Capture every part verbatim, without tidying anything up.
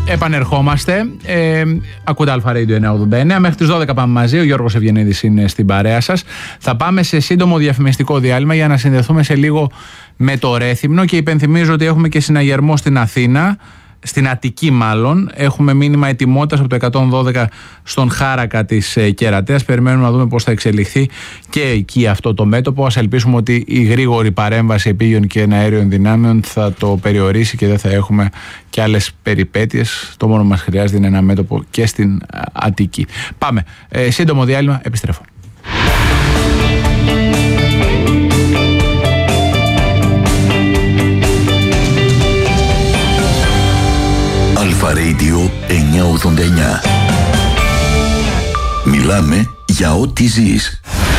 επανερχόμαστε. Ε, ακούτε Αλφα Radio εννιακόσια ογδόντα εννέα. Μέχρι τις δώδεκα πάμε μαζί. Ο Γιώργος Ευγενίδης είναι στην παρέα σας. Θα πάμε σε σύντομο διαφημιστικό διάλειμμα για να συνδεθούμε σε λίγο με το Ρέθυμνο. Και υπενθυμίζω ότι έχουμε και συναγερμό στην Αθήνα. Στην Αττική μάλλον, έχουμε μήνυμα ετοιμότητας από το εκατόν δώδεκα στον Χάρακα της ε, Κερατέας. Περιμένουμε να δούμε πώς θα εξελιχθεί και εκεί αυτό το μέτωπο. Ας ελπίσουμε ότι η γρήγορη παρέμβαση επίγειων και εναέριων δυνάμεων θα το περιορίσει και δεν θα έχουμε και άλλες περιπέτειες. Το μόνο που μας χρειάζεται είναι ένα μέτωπο και στην Αττική. Πάμε. Ε, σύντομο διάλειμμα, επιστρέφω. Αλφα Radio εννιακόσια ογδόντα εννέα. Μιλάμε για ό,τι ζεις.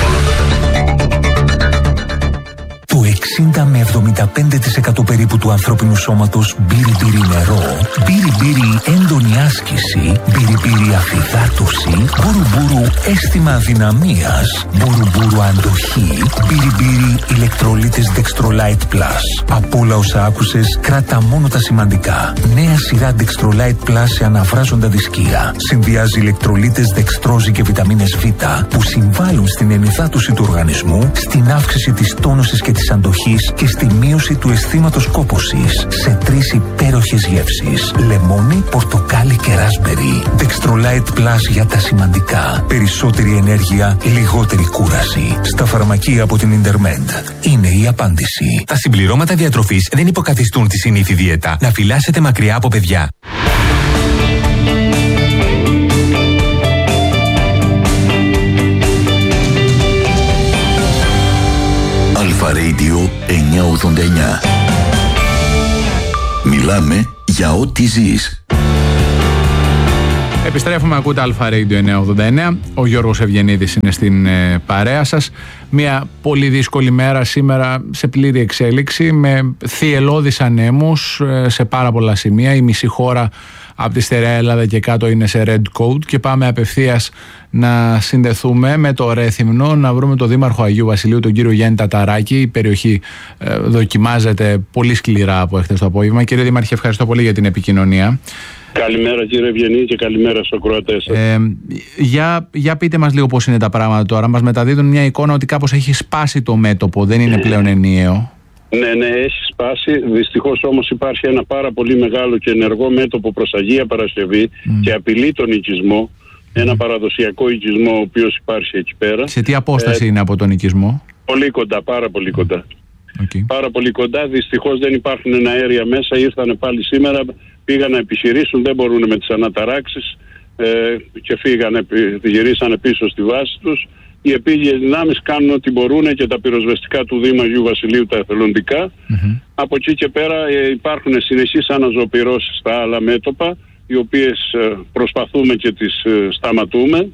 Το εξήντα με εβδομήντα πέντε τοις εκατό περίπου του ανθρώπινου σώματος μπύρι-μπύρι νερό, μπύρι-μπύρι έντονη άσκηση, μπύρι-μπύρι αφυδάτωση, μπουρου-μπουρου αίσθημα αδυναμίας, μπουρου-μπουρου αντοχή, μπύρι-μπύρι ηλεκτρολίτες Dextrolite Plus. Από όλα όσα άκουσες, κράτα μόνο τα σημαντικά. Νέα σειρά Dextrolite Plus σε αναβράζοντα δισκία. Συνδυάζει ηλεκτρολίτες δεξτρόζη και βιταμίνες Β που συμβάλλουν στην ενυδάτωση του οργανισμού, στην αύξηση της τόνωσης και της αντοχής και στη μείωση του αισθήματος κόπωσης σε τρεις υπέροχες γεύσεις: λεμόνι, πορτοκάλι και ράσμπερι. Dextrolite Plus για τα σημαντικά. Περισσότερη ενέργεια, λιγότερη κούραση. Στα φαρμακεία από την Intermed. Είναι η απάντηση. Τα συμπληρώματα διατροφής δεν υποκαθιστούν τη συνήθη δίαιτα. Να φυλάσσετε μακριά από παιδιά. Αλφα Radio εννιακόσια ογδόντα εννέα. Μιλάμε για ό,τι ζεις. Επιστρέφουμε, ακούτε Αλφα Radio εννιακόσια ογδόντα εννέα. Ο Γιώργος Ευγενίδης είναι στην ε, παρέα σας. Μια πολύ δύσκολη μέρα σήμερα σε πλήρη εξέλιξη, με θυελλώδεις ανέμους ε, σε πάρα πολλά σημεία. Η μισή χώρα από τη στερεά Ελλάδα και κάτω είναι σε red code και πάμε απευθείας να συνδεθούμε με το Ρέθυμνο, να βρούμε τον Δήμαρχο Αγίου Βασιλείου, τον κύριο Γιάννη Ταταράκη. Η περιοχή ε, δοκιμάζεται πολύ σκληρά από εχθές το απόγευμα. Κύριε Δήμαρχε, ευχαριστώ πολύ για την επικοινωνία. Καλημέρα κύριε Ευγενή και καλημέρα στους ακροατές σας. Ε, για, για πείτε μας λίγο πώς είναι τα πράγματα τώρα. Μας μεταδίδουν μια εικόνα ότι κάπως έχει σπάσει το μέτωπο, δεν είναι πλέον ενιαίο. Ναι, ναι, έχει σπάσει. Δυστυχώς όμως υπάρχει ένα πάρα πολύ μεγάλο και ενεργό μέτωπο προς Αγία Παρασκευή mm. και απειλεί τον οικισμό. Ένα mm. παραδοσιακό οικισμό ο οποίος υπάρχει εκεί πέρα. Σε τι απόσταση ε, είναι από τον οικισμό? Πολύ κοντά, πάρα πολύ κοντά. Okay. Πάρα πολύ κοντά. Δυστυχώς δεν υπάρχουν αέρια μέσα. Ήρθανε πάλι σήμερα, πήγαν να επιχειρήσουν, δεν μπορούν με τις αναταράξεις ε, και φύγανε, γυρίσανε πίσω στη βάση τους. Οι επίγειες δυνάμεις κάνουν ό,τι μπορούν και τα πυροσβεστικά του Δήμου Αγίου Βασιλείου, τα εθελοντικά. Mm-hmm. Από εκεί και πέρα ε, υπάρχουν συνεχείς αναζωπυρώσεις στα άλλα μέτωπα, οι οποίες ε, προσπαθούμε και τις ε, σταματούμε.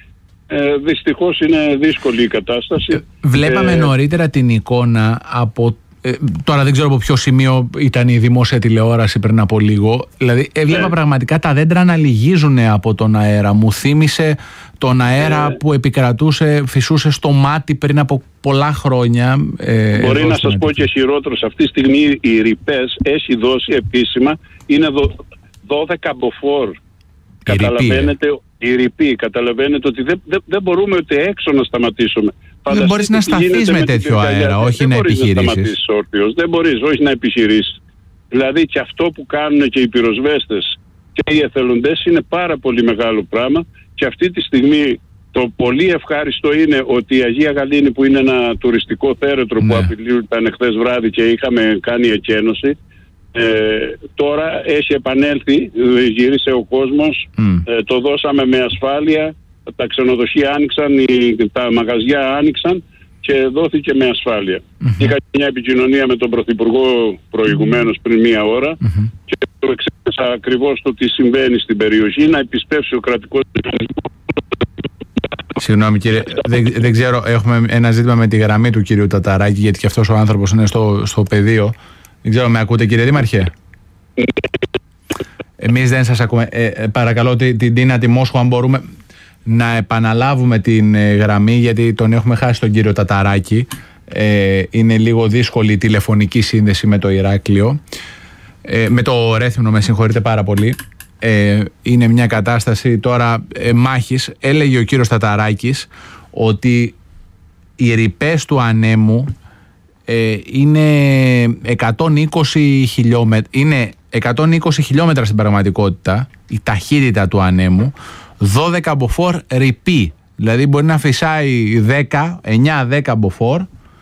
Ε, δυστυχώς είναι δύσκολη η κατάσταση. Βλέπαμε ε, νωρίτερα την εικόνα από... Ε, τώρα δεν ξέρω από ποιο σημείο ήταν η δημόσια τηλεόραση πριν από λίγο. Δηλαδή έβλεπα ε, πραγματικά τα δέντρα να λυγίζουν από τον αέρα. Μου θύμισε τον αέρα ε, που επικρατούσε, φυσούσε στο μάτι πριν από πολλά χρόνια. Ε, μπορεί να σας πω και χειρότερο. Αυτή τη στιγμή οι ρηπές έχει δώσει επίσημα είναι δώδεκα μποφόρ. Καταλαβαίνετε, η ρηπή. Καταλαβαίνετε ότι δεν, δεν, δεν μπορούμε ούτε έξω να σταματήσουμε. Δεν μπορείς να σταθείς με τέτοιο αέρα, όχι να επιχειρήσεις. Δεν μπορείς να σταματήσεις όρθιος, δεν μπορείς, όχι να επιχειρήσεις. Δηλαδή και αυτό που κάνουν και οι πυροσβέστες και οι εθελοντές είναι πάρα πολύ μεγάλο πράγμα και αυτή τη στιγμή το πολύ ευχάριστο είναι ότι η Αγία Γαλήνη, που είναι ένα τουριστικό θέρετρο, ναι, που απειλούνταν χθες βράδυ και είχαμε κάνει εκένωση, Ε, τώρα έχει επανέλθει, γύρισε ο κόσμος, mm. ε, το δώσαμε με ασφάλεια, τα ξενοδοχεία άνοιξαν, οι, τα μαγαζιά άνοιξαν και δόθηκε με ασφάλεια. Mm-hmm. Είχα μια επικοινωνία με τον Πρωθυπουργό προηγουμένως πριν μία ώρα mm-hmm. και το εξέτασα ακριβώς το τι συμβαίνει στην περιοχή, να επισπεύσει ο κρατικός μηχανισμός. Συγγνώμη κύριε, δεν, δεν ξέρω, έχουμε ένα ζήτημα με τη γραμμή του κυρίου Ταταράκη, γιατί και αυτός ο άνθρωπος είναι στο, στο πεδίο. Δεν ξέρω, με ακούτε κύριε Δήμαρχε? Εμείς δεν σας ακούμε. Ε, ε, παρακαλώ την Τίνα Τιμόσχου, αν μπορούμε να επαναλάβουμε την ε, γραμμή, γιατί τον έχουμε χάσει τον κύριο Ταταράκη. Ε, είναι λίγο δύσκολη η τηλεφωνική σύνδεση με το Ηράκλειο. Ε, με το Ρέθυμνο, με συγχωρείτε πάρα πολύ. ε, είναι μια κατάσταση τώρα ε, μάχης. Έλεγε ο κύριος Ταταράκης ότι οι ρηπές του ανέμου ε, είναι εκατόν είκοσι χιλιόμετρα, είναι εκατόν είκοσι χιλιόμετρα στην πραγματικότητα η ταχύτητα του ανέμου, δώδεκα μποφόρ ρηπή. Δηλαδή μπορεί να φυσάει δέκα, εννιά δέκα μποφόρ.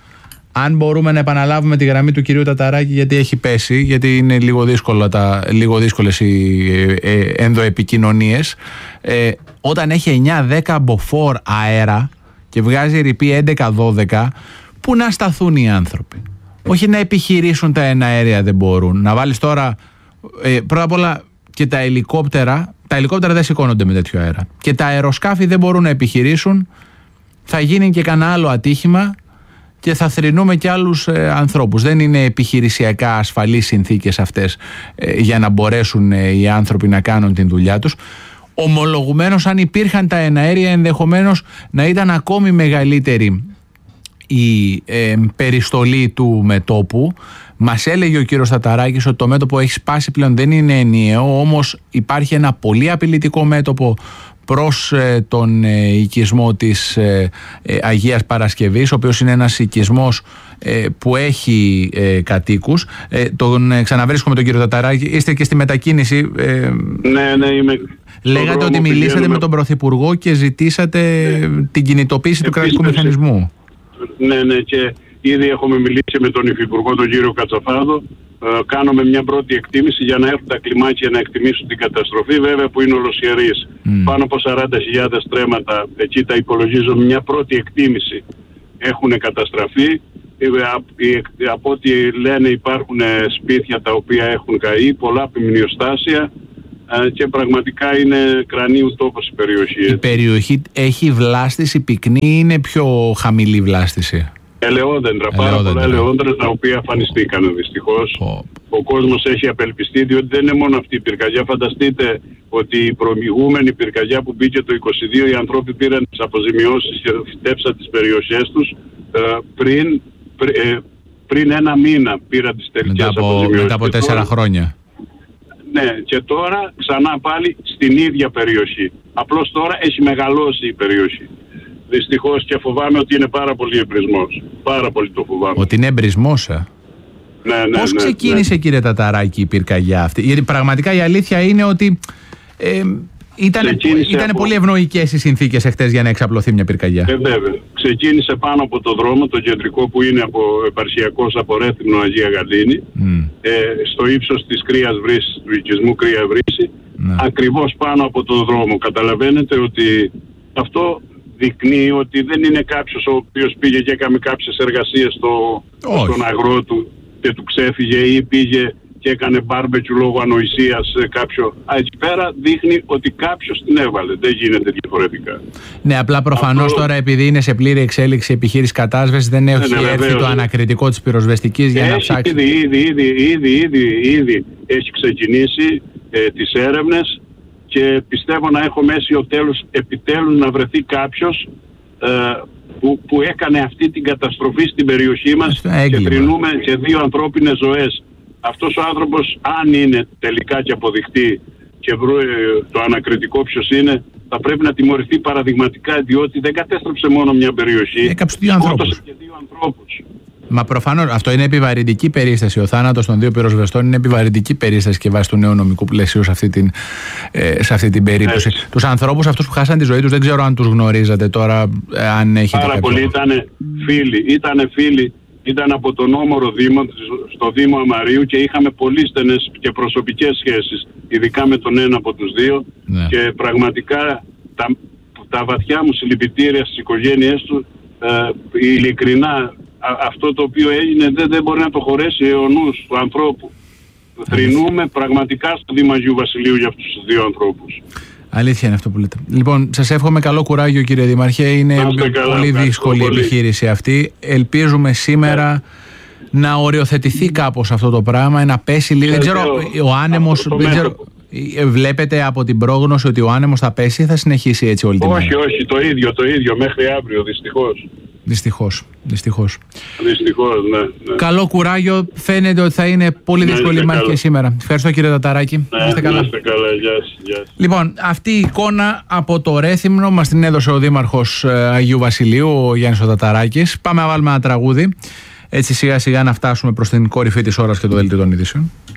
Αν μπορούμε να επαναλάβουμε τη γραμμή του κυρίου Ταταράκη, γιατί έχει πέσει, γιατί είναι λίγο, δύσκολα τα, λίγο δύσκολες οι ε, ε, ενδοεπικοινωνίες. Ε, όταν έχει εννιά δέκα μποφόρ αέρα και βγάζει ρηπή έντεκα δώδεκα, πού να σταθούν οι άνθρωποι? Όχι να επιχειρήσουν τα εναέρια, δεν μπορούν. Να βάλεις τώρα, ε, πρώτα απ' όλα και τα ελικόπτερα, τα ελικόπτερα δεν σηκώνονται με τέτοιο αέρα. Και τα αεροσκάφη δεν μπορούν να επιχειρήσουν, θα γίνει και κανένα άλλο ατύχημα και θα θρηνούμε και άλλους ε, ανθρώπους. Δεν είναι επιχειρησιακά ασφαλείς συνθήκες αυτές ε, για να μπορέσουν ε, οι άνθρωποι να κάνουν την δουλειά τους. Ομολογουμένως, αν υπήρχαν τα εναέρια, ενδεχομένως να ήταν ακόμη μεγαλύτερη η ε, περιστολή του μετώπου. Μας έλεγε ο κύριος Ταταράκης ότι το μέτωπο έχει σπάσει πλέον, δεν είναι ενιαίο, όμως υπάρχει ένα πολύ απειλητικό μέτωπο προς ε, τον ε, οικισμό της ε, ε, Αγίας Παρασκευής, ο οποίος είναι ένας οικισμός ε, που έχει ε, κατοίκους. Ε, τον ε, ξαναβρίσκουμε τον κύριο Ταταράκη. Είστε και στη μετακίνηση. Ε, ναι, ναι, είμαι. Λέγατε ότι μιλήσατε πηγαίνουμε... με τον Πρωθυπουργό και ζητήσατε ναι. την κινητοποίηση του κρατικού μηχανισμού. Ναι, ναι, και ήδη έχουμε μιλήσει με τον Υφυπουργό, τον κύριο Κατσαφάδο. Ε, κάνουμε μια πρώτη εκτίμηση για να έρθουν τα κλιμάκια να εκτιμήσουν την καταστροφή, βέβαια που είναι ολοσχερής. Mm. Πάνω από σαράντα χιλιάδες στρέμματα, εκεί τα υπολογίζω, μια πρώτη εκτίμηση έχουν καταστραφεί. Ε, ε, από ό,τι λένε υπάρχουν σπίτια τα οποία έχουν καεί, πολλά ποιμνιοστάσια ε, και πραγματικά είναι κρανίου τόπος η περιοχή. Η περιοχή έχει βλάστηση πυκνή ή είναι πιο χαμηλή βλάστηση? Ελαιόδεντρα, πάρα πολλά ελαιόδεντρα τα οποία αφανιστήκαν δυστυχώς. Oh. Ο κόσμος έχει απελπιστεί, διότι δεν είναι μόνο αυτή η πυρκαγιά. Φανταστείτε ότι η προηγούμενη πυρκαγιά που μπήκε το είκοσι δύο, οι άνθρωποι πήραν τις αποζημιώσεις και φυτέψαν τις περιοχές τους ε, πριν, πρι, ε, πριν ένα μήνα πήραν τις τελικές μετά από, αποζημιώσεις. Μετά από τέσσερα τώρα, χρόνια. Ναι, και τώρα ξανά πάλι στην ίδια περιοχή. Απλώς τώρα έχει μεγαλώσει η περιοχή. Δυστυχώς, και φοβάμαι ότι είναι πάρα πολύ εμπρισμός. Πάρα πολύ το φοβάμαι. Ότι είναι εμπρισμός, ε? Ναι, ναι, Πώς ναι, ξεκίνησε, ναι, κύριε Ταταράκη, η πυρκαγιά αυτή? Γιατί πραγματικά η αλήθεια είναι ότι ε, ήταν, ήταν από... πολύ ευνοϊκές οι συνθήκες εχθές για να εξαπλωθεί μια πυρκαγιά. Ε, βέβαια. Ξεκίνησε πάνω από το δρόμο, το κεντρικό που είναι από επαρχιακός από Ρέθυμνο Αγία Γαλήνη, mm. ε, στο ίψος της Κρύας Βρύσης, του οικισμού Κρύα Βρύση, mm. ακριβώς πάνω από το δρόμο. Καταλαβαίνετε ότι αυτό δεικνύει ότι δεν είναι κάποιος ο οποίος πήγε και έκαμε κάποιες εργασίες στο, στον αγρό του και του ξέφυγε ή πήγε και έκανε μπάρμπεκιου λόγω ανοησίας σε κάποιο. Α, εκεί πέρα δείχνει ότι κάποιος την έβαλε. Δεν γίνεται διαφορετικά. Ναι, απλά προφανώς αυτό... τώρα επειδή είναι σε πλήρη εξέλιξη επιχείρηση κατάσβεσης, δεν έχει ναι, έρθει βεβαίως, το ανακριτικό της πυροσβεστικής για έχει να ψάξει. Ήδη, ήδη, ήδη, ήδη, ήδη, ήδη έχει ξεκινήσει ε, τις έρευνες και πιστεύω να έχω μέση ο τέλος επιτέλους να βρεθεί κάποιος ε, που, που έκανε αυτή την καταστροφή στην περιοχή μας και θρηνούμε και δύο ανθρώπινες ζωές. Αυτός ο άνθρωπος, αν είναι τελικά και αποδειχτεί και βρω το ανακριτικό ποιος είναι, θα πρέπει να τιμωρηθεί παραδειγματικά, διότι δεν κατέστρεψε μόνο μια περιοχή, έκαψε δύο ανθρώπους. και δύο ανθρώπους. Μα προφανώς αυτό είναι επιβαρυντική περίσταση. Ο θάνατος των δύο πυροσβεστών είναι επιβαρυντική περίσταση και βάσει του νέου νομικού πλαισίου σε αυτή την, ε, σε αυτή την περίπτωση. Έτσι. Τους ανθρώπους αυτούς που χάσαν τη ζωή τους δεν ξέρω αν τους γνωρίζατε τώρα, ε, αν έχετε Πάρα πολλοί ήταν φίλοι, ήταν φίλοι. Ήταν από τον Όμορο Δήμο, στο Δήμο Αμαρίου και είχαμε πολύ στενές και προσωπικές σχέσεις, ειδικά με τον ένα από τους δύο. Ναι. Και πραγματικά τα, τα βαθιά μου συλληπιτήρια στις οικογένειές του, ε, ειλικρινά, α, αυτό το οποίο έγινε δεν, δεν μπορεί να το χωρέσει ο νους του ανθρώπου. Θρηνούμε πραγματικά στο Δήμο Αγίου Βασιλείου για αυτούς τους δύο ανθρώπους. Αλήθεια είναι αυτό που λέτε. Λοιπόν, σας εύχομαι καλό κουράγιο, κύριε Δήμαρχε. Είναι καλά, πολύ δύσκολη η επιχείρηση αυτή. Ελπίζουμε σήμερα να οριοθετηθεί κάπως αυτό το πράγμα, να πέσει λίγο. Δεν ξέρω, ο άνεμος. Δεν ξέρω, βλέπετε από την πρόγνωση ότι ο άνεμος θα πέσει ή θα συνεχίσει έτσι όλη την όχι, μέρα? Όχι, όχι, το ίδιο, το ίδιο μέχρι αύριο, δυστυχώς. Δυστυχώς. Δυστυχώς. Δυστυχώς, ναι, ναι. Καλό κουράγιο. Φαίνεται ότι θα είναι πολύ Να δύσκολη η είστε μάχη καλά. και σήμερα. Ευχαριστώ κύριε Ταταράκη. Ναι, να είστε καλά. να είστε καλά. Γεια σας, γεια σας. Λοιπόν, αυτή η εικόνα από το Ρέθυμνο μας την έδωσε ο Δήμαρχος Αγίου Βασιλείου, ο Γιάννης ο Ταταράκης. Πάμε να βάλουμε ένα τραγούδι. Έτσι σιγά σιγά να φτάσουμε προς την κορυφή της ώρας και το δελτίο των ειδήσεων.